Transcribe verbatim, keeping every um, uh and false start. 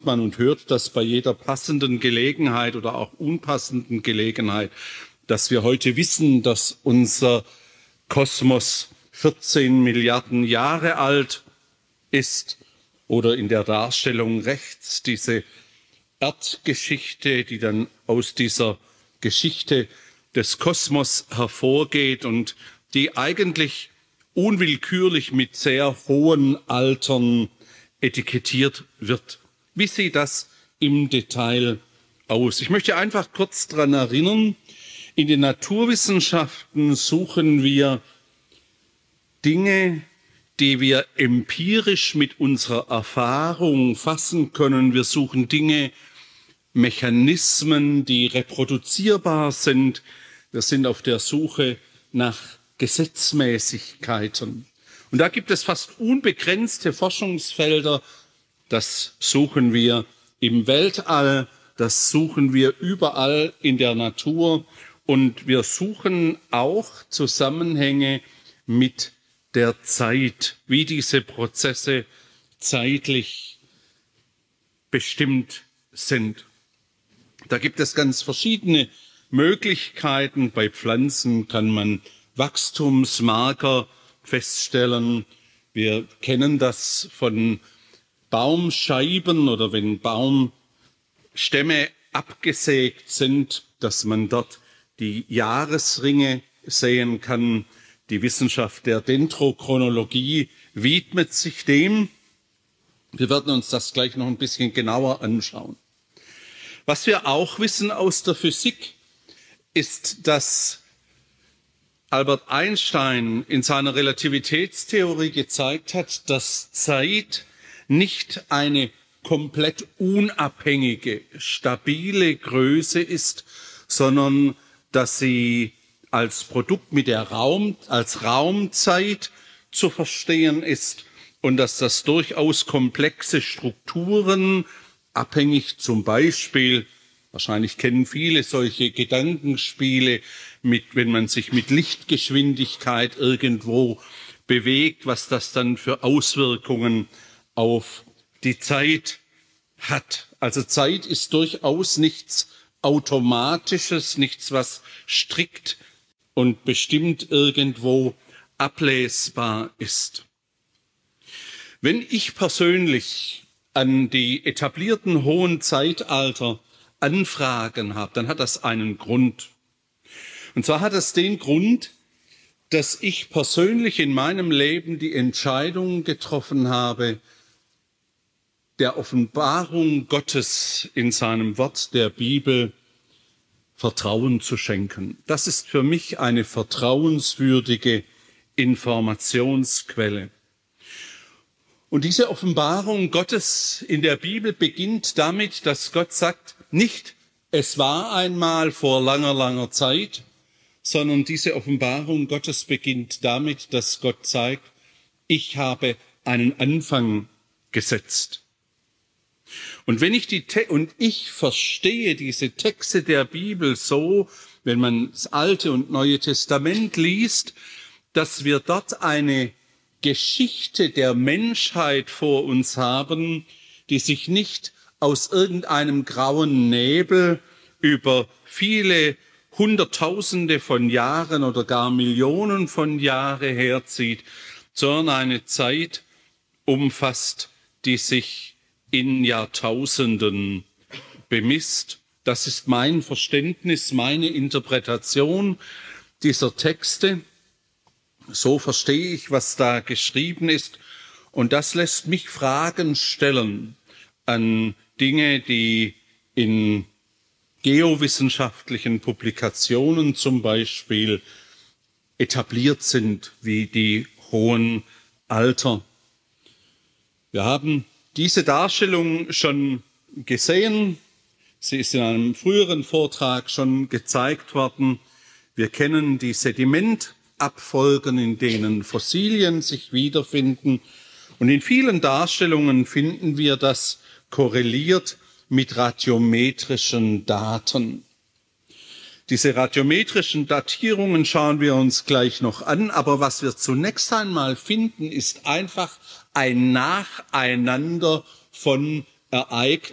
man und hört das bei jeder passenden Gelegenheit oder auch unpassenden Gelegenheit, dass wir heute wissen, dass unser Kosmos vierzehn Milliarden Jahre alt ist, oder in der Darstellung rechts diese Erdgeschichte, die dann aus dieser Geschichte des Kosmos hervorgeht und die eigentlich unwillkürlich mit sehr hohen Altern etikettiert wird. Wie sieht das im Detail aus? Ich möchte einfach kurz daran erinnern, in den Naturwissenschaften suchen wir Dinge, die wir empirisch mit unserer Erfahrung fassen können. Wir suchen Dinge, Mechanismen, die reproduzierbar sind. Wir sind auf der Suche nach Gesetzmäßigkeiten. Und da gibt es fast unbegrenzte Forschungsfelder. Das suchen wir im Weltall, das suchen wir überall in der Natur. Und wir suchen auch Zusammenhänge mit der Zeit, wie diese Prozesse zeitlich bestimmt sind. Da gibt es ganz verschiedene Möglichkeiten. Bei Pflanzen kann man Wachstumsmarker feststellen. Wir kennen das von Baumscheiben oder wenn Baumstämme abgesägt sind, dass man dort die Jahresringe sehen kann. Die Wissenschaft der Dendrochronologie widmet sich dem. Wir werden uns das gleich noch ein bisschen genauer anschauen. Was wir auch wissen aus der Physik, ist, dass Albert Einstein in seiner Relativitätstheorie gezeigt hat, dass Zeit nicht eine komplett unabhängige, stabile Größe ist, sondern dass sie als Produkt mit der Raum, als Raumzeit zu verstehen ist und dass das durchaus komplexe Strukturen, abhängig zum Beispiel, wahrscheinlich kennen viele solche Gedankenspiele, mit, wenn man sich mit Lichtgeschwindigkeit irgendwo bewegt, was das dann für Auswirkungen auf die Zeit hat. Also Zeit ist durchaus nichts Automatisches, nichts, was strikt und bestimmt irgendwo ablesbar ist. Wenn ich persönlich an die etablierten hohen Zeitalter Anfragen habe, dann hat das einen Grund. Und zwar hat es den Grund, dass ich persönlich in meinem Leben die Entscheidung getroffen habe, der Offenbarung Gottes in seinem Wort der Bibel Vertrauen zu schenken. Das ist für mich eine vertrauenswürdige Informationsquelle. Und diese Offenbarung Gottes in der Bibel beginnt damit, dass Gott sagt, nicht, es war einmal vor langer, langer Zeit, sondern diese Offenbarung Gottes beginnt damit, dass Gott sagt, ich habe einen Anfang gesetzt. Und wenn ich die Te- und ich verstehe diese Texte der Bibel so, wenn man das Alte und Neue Testament liest, dass wir dort eine Geschichte der Menschheit vor uns haben, die sich nicht aus irgendeinem grauen Nebel über viele Hunderttausende von Jahren oder gar Millionen von Jahren herzieht, sondern eine Zeit umfasst, die sich in Jahrtausenden bemisst. Das ist mein Verständnis, meine Interpretation dieser Texte. So verstehe ich, was da geschrieben ist. Und das lässt mich Fragen stellen an Dinge, die in geowissenschaftlichen Publikationen zum Beispiel etabliert sind, wie die hohen Alter. Wir haben diese Darstellung schon gesehen. Sie ist in einem früheren Vortrag schon gezeigt worden. Wir kennen die Sedimentabfolgen, in denen Fossilien sich wiederfinden. Und in vielen Darstellungen finden wir das korreliert mit radiometrischen Daten. Diese radiometrischen Datierungen schauen wir uns gleich noch an, aber was wir zunächst einmal finden, ist einfach ein Nacheinander von Ereignissen